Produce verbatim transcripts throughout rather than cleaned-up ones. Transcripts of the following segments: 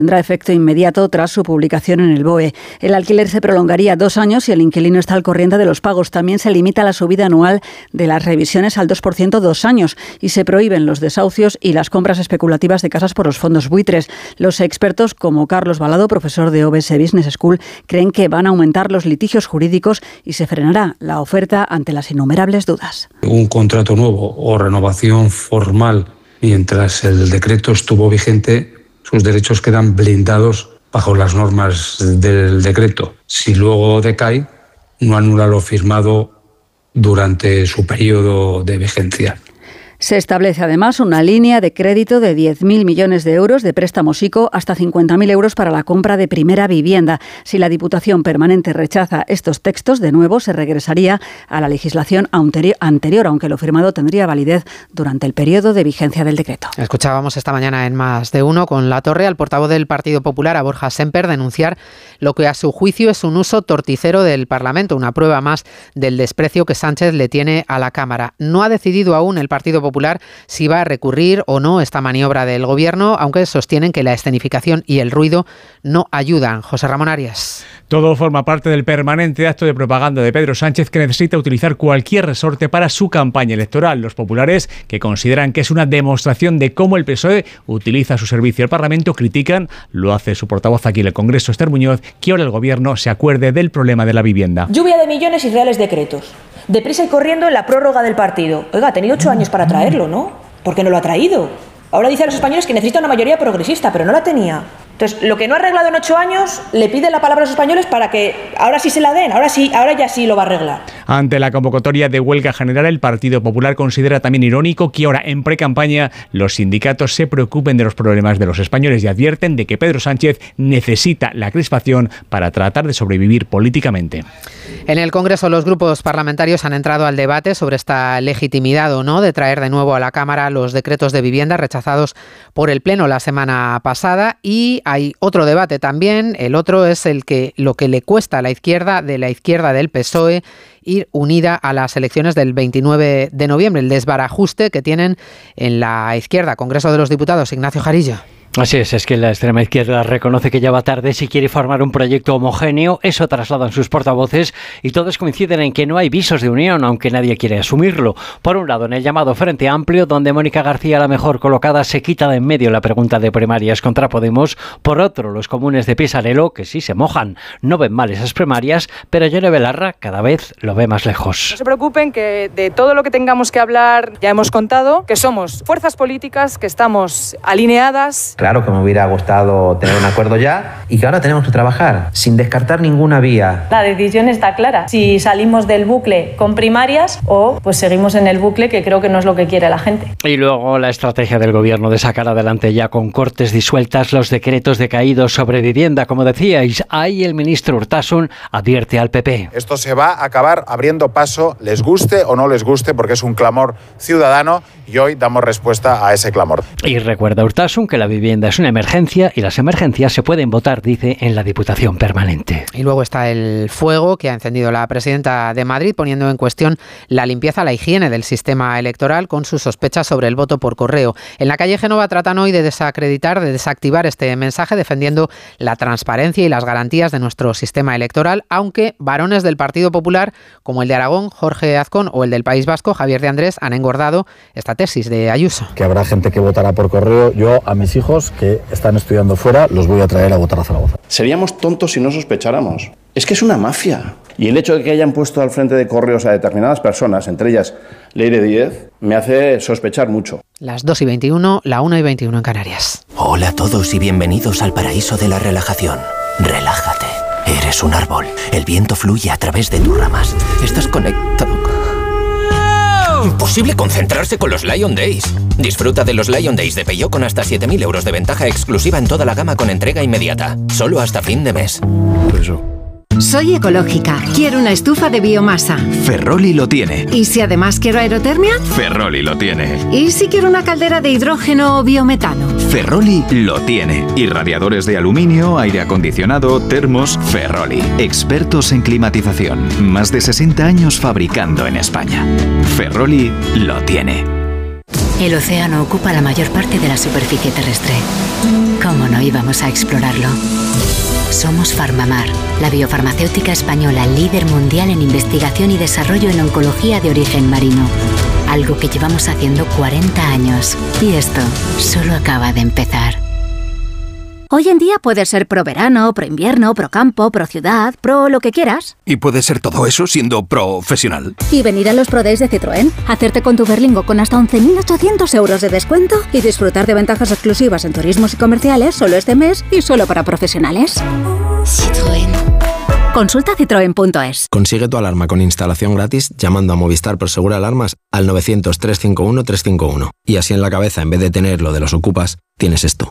Tendrá efecto inmediato tras su publicación en el B O E. El alquiler se prolongaría dos años y el inquilino está al corriente de los pagos. También se limita la subida anual de las revisiones al dos por ciento dos años y se prohíben los desahucios y las compras especulativas de casas por los fondos buitres. Los expertos, como Carlos Balado, profesor de O B S Business School, creen que van a aumentar los litigios jurídicos y se frenará la oferta ante las innumerables dudas. Un contrato nuevo o renovación formal mientras el decreto estuvo vigente, sus derechos quedan blindados bajo las normas del decreto. Si luego decae, no anula lo firmado durante su periodo de vigencia. Se establece además una línea de crédito de diez mil millones de euros de préstamos ICO hasta cincuenta mil euros para la compra de primera vivienda. Si la Diputación Permanente rechaza estos textos, de nuevo se regresaría a la legislación anterior, aunque lo firmado tendría validez durante el periodo de vigencia del decreto. Escuchábamos esta mañana en Más de Uno con Latorre al portavoz del Partido Popular, a Borja Semper, denunciar lo que a su juicio es un uso torticero del Parlamento, una prueba más del desprecio que Sánchez le tiene a la Cámara. No ha decidido aún el Partido Popular Popular si va a recurrir o no esta maniobra del Gobierno, aunque sostienen que la escenificación y el ruido no ayudan. José Ramón Arias. Todo forma parte del permanente acto de propaganda de Pedro Sánchez, que necesita utilizar cualquier resorte para su campaña electoral. Los populares, que consideran que es una demostración de cómo el P S O E utiliza su servicio al Parlamento, critican, lo hace su portavoz aquí en el Congreso, Esther Muñoz, que ahora el Gobierno se acuerde del problema de la vivienda. Lluvia de millones y reales decretos. Deprisa y corriendo en la prórroga del partido. Oiga, ha tenido ocho años para traerlo, ¿no? ¿Por qué no lo ha traído? Ahora dice a los españoles que necesita una mayoría progresista, pero no la tenía. Entonces, lo que no ha arreglado en ocho años, le pide la palabra a los españoles para que ahora sí se la den, ahora sí, ahora ya sí lo va a arreglar. Ante la convocatoria de huelga general, el Partido Popular considera también irónico que ahora, en precampaña, los sindicatos se preocupen de los problemas de los españoles y advierten de que Pedro Sánchez necesita la crispación para tratar de sobrevivir políticamente. En el Congreso, los grupos parlamentarios han entrado al debate sobre esta legitimidad o no de traer de nuevo a la Cámara los decretos de vivienda rechazados por el Pleno la semana pasada, y hay otro debate también. El otro es el que lo que le cuesta a la izquierda, de la izquierda del P S O E, ir unida a las elecciones del veintinueve de noviembre, el desbarajuste que tienen en la izquierda. Congreso de los Diputados, Ignacio Jarilla. Así es, es que la extrema izquierda reconoce que ya va tarde si quiere formar un proyecto homogéneo. Eso trasladan sus portavoces y todos coinciden en que no hay visos de unión, aunque nadie quiere asumirlo. Por un lado, en el llamado Frente Amplio, donde Mónica García, la mejor colocada, se quita de en medio la pregunta de primarias contra Podemos. Por otro, los comunes de Pisarello, que sí se mojan, no ven mal esas primarias, pero Yone Belarra cada vez lo ve más lejos. No se preocupen, que de todo lo que tengamos que hablar ya hemos contado, que somos fuerzas políticas, que estamos alineadas. Claro que me hubiera gustado tener un acuerdo ya y que ahora tenemos que trabajar sin descartar ninguna vía. La decisión está clara. Si salimos del bucle con primarias o pues seguimos en el bucle, que creo que no es lo que quiere la gente. Y luego la estrategia del Gobierno de sacar adelante ya con cortes disueltas los decretos decaídos sobre vivienda. Como decíais, ahí el ministro Urtasun advierte al P P. Esto se va a acabar abriendo paso, les guste o no les guste, porque es un clamor ciudadano y hoy damos respuesta a ese clamor. Y recuerda Urtasun que la vivienda es una emergencia y las emergencias se pueden votar, dice, en la Diputación Permanente. Y luego está el fuego que ha encendido la presidenta de Madrid, poniendo en cuestión la limpieza, la higiene del sistema electoral, con sus sospechas sobre el voto por correo. En la calle Génova tratan hoy de desacreditar, de desactivar este mensaje, defendiendo la transparencia y las garantías de nuestro sistema electoral, aunque varones del Partido Popular, como el de Aragón, Jorge Azcón, o el del País Vasco, Javier de Andrés, han engordado esta tesis de Ayuso. Que habrá gente que votará por correo. Yo a mis hijos que están estudiando fuera los voy a traer a votar a Zaragoza. Seríamos tontos si no sospecháramos. Es que es una mafia. Y el hecho de que hayan puesto al frente de correos a determinadas personas, entre ellas Leire Díez, me hace sospechar mucho. Las dos y veintiuno, la una y veintiuno en Canarias. Hola a todos y bienvenidos al paraíso de la relajación. Relájate. Eres un árbol. El viento fluye a través de tus ramas. Estás conectado. Imposible concentrarse con los Lion Days. Disfruta de los Lion Days de Peugeot con hasta siete mil euros de ventaja exclusiva en toda la gama con entrega inmediata. Solo hasta fin de mes. Eso. Soy ecológica. Quiero una estufa de biomasa. Ferroli lo tiene. ¿Y si además quiero aerotermia? Ferroli lo tiene. ¿Y si quiero una caldera de hidrógeno o biometano? Ferroli lo tiene. Y radiadores de aluminio, aire acondicionado, termos. Ferroli. Expertos en climatización. Más de sesenta años fabricando en España. Ferroli lo tiene. El océano ocupa la mayor parte de la superficie terrestre. ¿Cómo no íbamos a explorarlo? Somos Farmamar, la biofarmacéutica española líder mundial en investigación y desarrollo en oncología de origen marino. Algo que llevamos haciendo cuarenta años. Y esto solo acaba de empezar. Hoy en día puedes ser pro verano, pro invierno, pro campo, pro ciudad, pro lo que quieras. Y puedes ser todo eso siendo profesional. Y venir a los Pro Days de Citroën, hacerte con tu Berlingo con hasta once mil ochocientos euros de descuento y disfrutar de ventajas exclusivas en turismos y comerciales solo este mes y solo para profesionales. Citroën. Consulta citroen punto es. Consigue tu alarma con instalación gratis llamando a Movistar Prosegur Alarmas al novecientos, trescientos cincuenta y uno, trescientos cincuenta y uno. Y así en la cabeza, en vez de tener lo de los ocupas, tienes esto.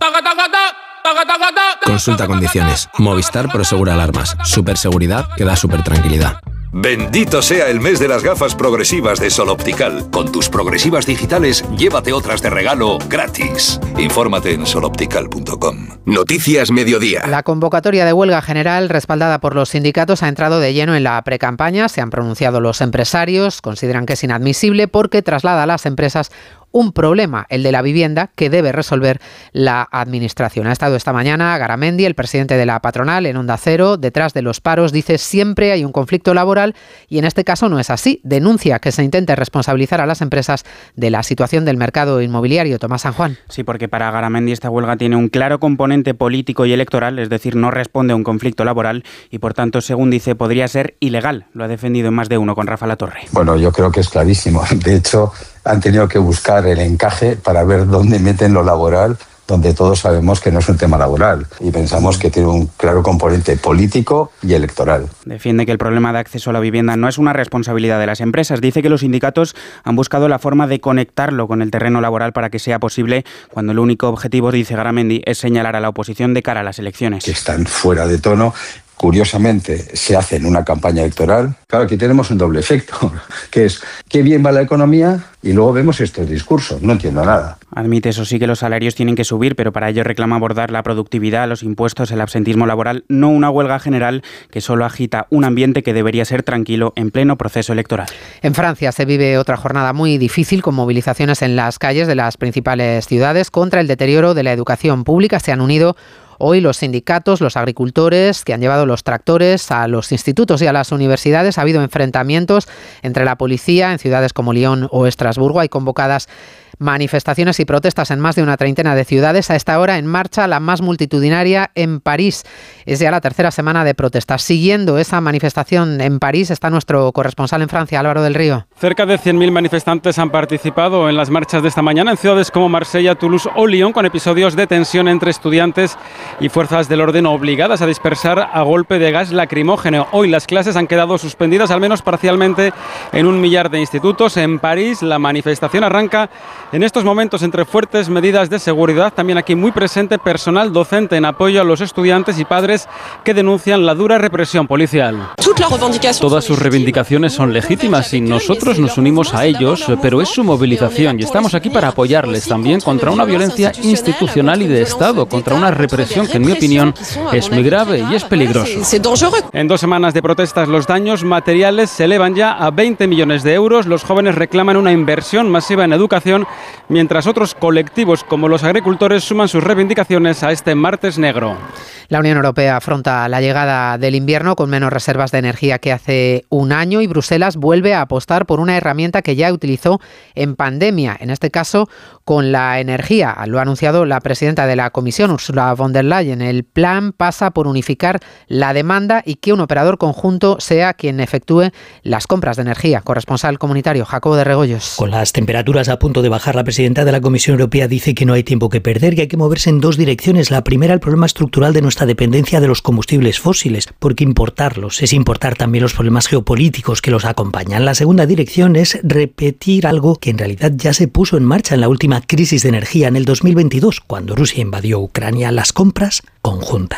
Consulta condiciones. Movistar Prosegur Alarmas. Superseguridad que da super tranquilidad. Bendito sea el mes de las gafas progresivas de Sol Optical. Con tus progresivas digitales, llévate otras de regalo gratis. Infórmate en sol optical punto com. Noticias Mediodía. La convocatoria de huelga general respaldada por los sindicatos ha entrado de lleno en la precampaña. Se han pronunciado los empresarios, consideran que es inadmisible porque traslada a las empresas un problema, el de la vivienda, que debe resolver la Administración. Ha estado esta mañana Garamendi, el presidente de la patronal, en Onda Cero. Detrás de los paros, dice, siempre hay un conflicto laboral y en este caso no es así. Denuncia que se intente responsabilizar a las empresas de la situación del mercado inmobiliario. Tomás San Juan. Sí, porque para Garamendi esta huelga tiene un claro componente político y electoral, es decir, no responde a un conflicto laboral y, por tanto, según dice, podría ser ilegal. Lo ha defendido en más de uno con Rafa Latorre. Bueno, yo creo que es clarísimo. De hecho, han tenido que buscar el encaje para ver dónde meten lo laboral, donde todos sabemos que no es un tema laboral y pensamos que tiene un claro componente político y electoral. Defiende que el problema de acceso a la vivienda no es una responsabilidad de las empresas. Dice que los sindicatos han buscado la forma de conectarlo con el terreno laboral para que sea posible, cuando el único objetivo, dice Garamendi, es señalar a la oposición de cara a las elecciones. Que están fuera de tono. Curiosamente, se hace en una campaña electoral. Claro, aquí tenemos un doble efecto, que es qué bien va la economía y luego vemos estos discursos. No entiendo nada. Admite, eso sí, que los salarios tienen que subir, pero para ello reclama abordar la productividad, los impuestos, el absentismo laboral, no una huelga general que solo agita un ambiente que debería ser tranquilo en pleno proceso electoral. En Francia se vive otra jornada muy difícil con movilizaciones en las calles de las principales ciudades contra el deterioro de la educación pública. Se han unido hoy los sindicatos, los agricultores que han llevado los tractores a los institutos y a las universidades. Ha habido enfrentamientos entre la policía en ciudades como Lyon o Estrasburgo. Hay convocadas manifestaciones y protestas en más de una treintena de ciudades. A esta hora en marcha la más multitudinaria en París. Es ya la tercera semana de protestas. Siguiendo esa manifestación en París está nuestro corresponsal en Francia, Álvaro del Río. Cerca de cien mil manifestantes han participado en las marchas de esta mañana en ciudades como Marsella, Toulouse o Lyon, con episodios de tensión entre estudiantes y fuerzas del orden obligadas a dispersar a golpe de gas lacrimógeno. Hoy las clases han quedado suspendidas, al menos parcialmente, en un millar de institutos. En París la manifestación arranca en estos momentos entre fuertes medidas de seguridad. También aquí muy presente personal docente en apoyo a los estudiantes y padres que denuncian la dura represión policial. Todas sus reivindicaciones son legítimas y nosotros nos unimos a ellos, pero es su movilización y estamos aquí para apoyarles también contra una violencia institucional y de Estado, contra una represión que en mi opinión es muy grave y es peligroso. En dos semanas de protestas los daños materiales se elevan ya a veinte millones de euros. Los jóvenes reclaman una inversión masiva en educación, mientras otros colectivos como los agricultores suman sus reivindicaciones a este martes negro. La Unión Europea afronta la llegada del invierno con menos reservas de energía que hace un año y Bruselas vuelve a apostar por una herramienta que ya utilizó en pandemia, en este caso con la energía. Lo ha anunciado la presidenta de la Comisión, Ursula von der Leyen. El plan pasa por unificar la demanda y que un operador conjunto sea quien efectúe las compras de energía. Corresponsal comunitario, Jacobo de Regoyos. Con las temperaturas a punto de bajar, la presidenta de la Comisión Europea dice que no hay tiempo que perder, que hay que moverse en dos direcciones. La primera, el problema estructural de nuestra dependencia de los combustibles fósiles, porque importarlos es importar también los problemas geopolíticos que los acompañan. La segunda dirección es repetir algo que en realidad ya se puso en marcha en la última crisis de energía en el dos mil veintidós, cuando Rusia invadió Ucrania: las compras conjuntas.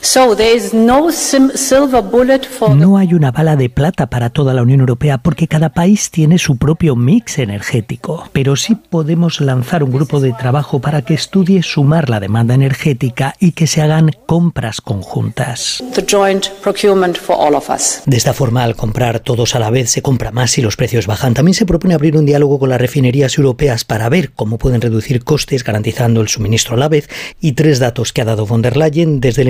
No hay una bala de plata para toda la Unión Europea porque cada país tiene su propio mix energético, pero sí podemos lanzar un grupo de trabajo para que estudie sumar la demanda energética y que se hagan compras conjuntas. De esta forma, al comprar todos a la vez, se compra más y los precios bajan. También se propone abrir un diálogo con las refinerías europeas para ver cómo pueden reducir costes garantizando el suministro a la vez. Y tres datos que ha dado von der Leyen desde el